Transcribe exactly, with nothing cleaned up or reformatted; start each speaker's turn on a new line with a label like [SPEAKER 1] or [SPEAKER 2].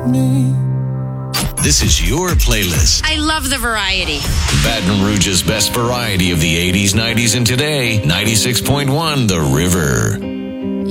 [SPEAKER 1] me.
[SPEAKER 2] This is your playlist.
[SPEAKER 3] I love the variety.
[SPEAKER 2] Baton Rouge's best variety of the eighties, nineties, and today. ninety-six point one The River.